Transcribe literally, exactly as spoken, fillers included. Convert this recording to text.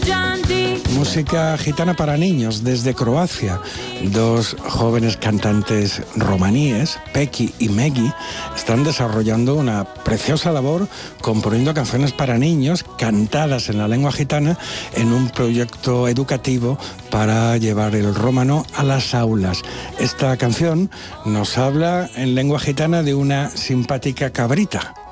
Música gitana para niños desde Croacia. Dos jóvenes cantantes romaníes, Peki y Megi, están desarrollando una preciosa labor componiendo canciones para niños cantadas en la lengua gitana en un proyecto educativo para llevar el rómano a las aulas. Esta canción nos habla en lengua gitana de una simpática cabrita.